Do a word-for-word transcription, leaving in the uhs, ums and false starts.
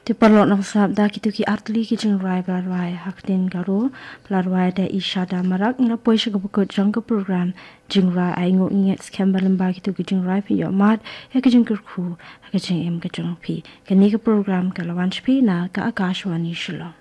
Ti perlu nak sabda kitu ki artli ki jeng rai pelarwai hak din garu pelarwai da isha da marak ina poisha ke buku jang ke program jeng rai ai ngu inget skemba lemba kitu ki jeng rai pi yo mat ya ke jeng kurku ya ke jeng em ke jeng pi ke ni ke program ke lawan pi na ke akashwani shilo.